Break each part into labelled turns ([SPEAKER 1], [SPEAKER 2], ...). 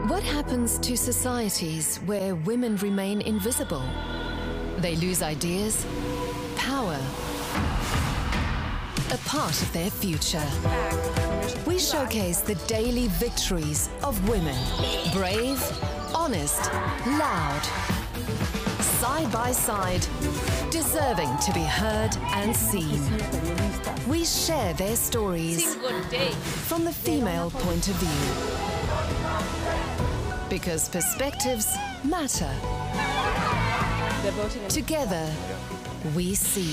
[SPEAKER 1] What happens to societies where women remain invisible? They lose ideas, power, a part of their future. We showcase the daily victories of women. Brave, honest, loud. Side by side, deserving to be heard and seen. We share their stories from the female point of view. Because perspectives matter. Together, we see.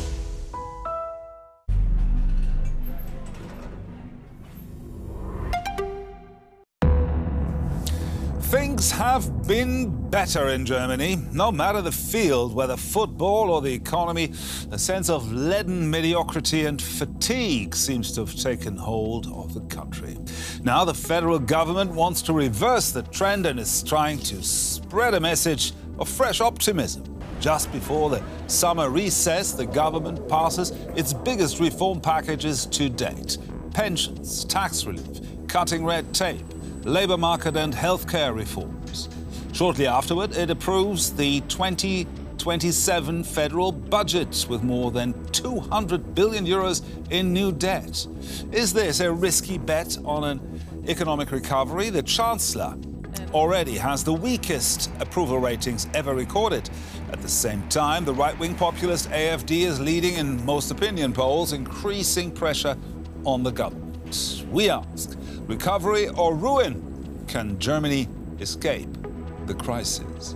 [SPEAKER 2] Things have been better in Germany. No matter the field, whether football or the economy, a sense of leaden mediocrity and fatigue seems to have taken hold of the country. Now the federal government wants to reverse the trend and is trying to spread a message of fresh optimism. Just before the summer recess, the government passes its biggest reform packages to date. Pensions, tax relief, cutting red tape, labour market and healthcare reforms. Shortly afterward, it approves the 2027 federal budget with more than 200 billion euros in new debt. Is this a risky bet on an economic recovery? The Chancellor already has the weakest approval ratings ever recorded. At the same time, the right-wing populist AfD is leading in most opinion polls, increasing pressure on the government. We ask, recovery or ruin? Can Germany escape the crisis?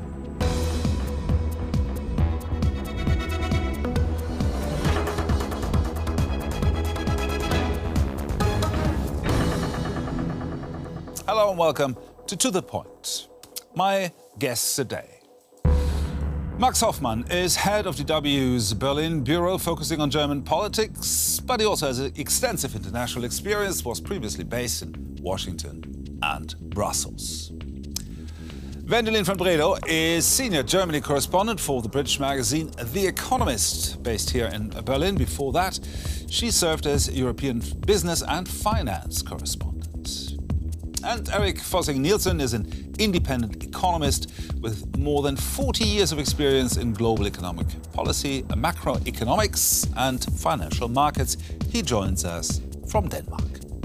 [SPEAKER 2] Hello and welcome to The Point. My guests today. Max Hoffmann is head of DW's Berlin bureau focusing on German politics, but he also has extensive international experience, was previously based in Washington and Brussels. Wendelin van Bredow is senior Germany correspondent for the British magazine The Economist, based here in Berlin. Before that, she served as European business and finance correspondent. And Erik Fossing-Nielsen is an independent economist with more than 40 years of experience in global economic policy, macroeconomics and financial markets. He joins us from Denmark.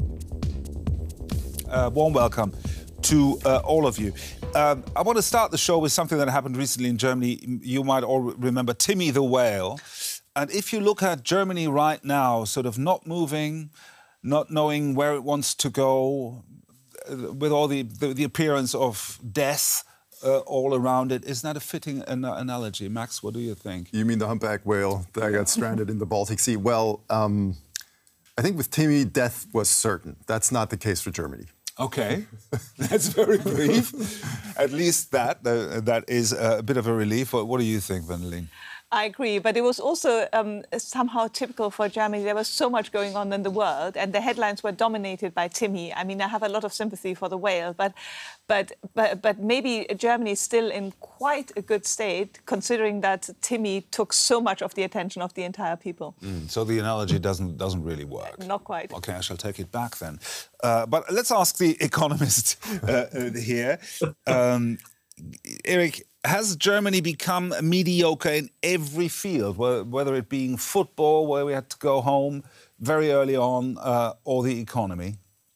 [SPEAKER 2] Warm welcome to all of you. I want to start the show with something that happened recently in Germany. You might all remember Timmy the whale. And if you look at Germany right now, sort of not moving, not knowing where it wants to go, with all the appearance of death all around it, isn't that a fitting analogy? Max, what do you think?
[SPEAKER 3] You mean the humpback whale that got stranded in the Baltic Sea? Well, I think with Timmy, death was certain. That's not the case for Germany.
[SPEAKER 2] Okay, that's very brief. At least that is a bit of a relief. What do you think, Wendelin?
[SPEAKER 4] I agree, but it was also somehow typical for Germany. There was so much going on in the world, and the headlines were dominated by Timmy. I mean, I have a lot of sympathy for the whale, but maybe Germany is still in quite a good state, considering that Timmy took so much of the attention of the entire people.
[SPEAKER 2] So the analogy doesn't really work.
[SPEAKER 4] Not quite.
[SPEAKER 2] Okay, I shall take it back then. But let's ask the economist here, Erik. Has Germany become mediocre in every field, whether it being football, where we had to go home very early on, or the economy?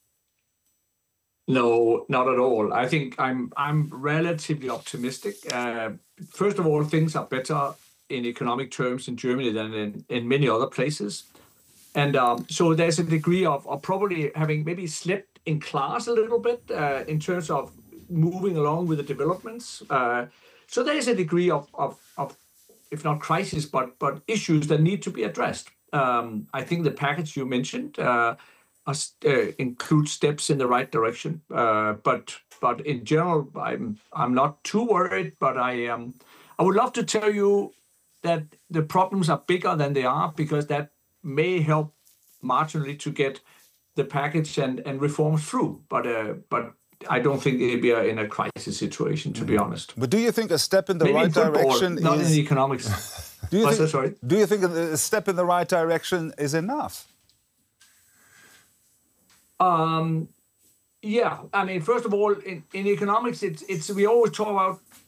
[SPEAKER 5] No, not at all. I think I'm relatively optimistic. First of all, things are better in economic terms in Germany than in many other places. And so there's a degree of probably having maybe slipped in class a little bit in terms of moving along with the developments. So there is a degree of if not crisis, but issues that need to be addressed. I think the package you mentioned includes steps in the right direction. But in general, I'm not too worried. But I would love to tell you that the problems are bigger than they are, because that may help marginally to get the package and reforms through. But I don't think we are in a crisis situation, to be honest.
[SPEAKER 2] But do you think a step in the right direction
[SPEAKER 5] not in economics?
[SPEAKER 2] Do you think a step in the right direction is enough?
[SPEAKER 5] Yeah, I mean, first of all, in economics, it's we always talk about